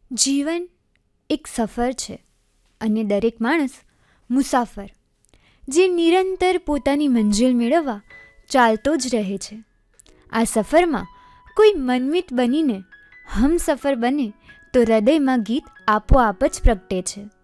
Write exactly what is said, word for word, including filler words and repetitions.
જીવન એક સફર છે અને દરેક માણસ મુસાફર, જે નિરંતર પોતાની મંજિલ મેળવવા ચાલતો જ રહે છે. આ સફરમાં કોઈ મનમિત બનીને હમસફર બને તો હૃદયમાં ગીત આપોઆપ જ પ્રગટે છે.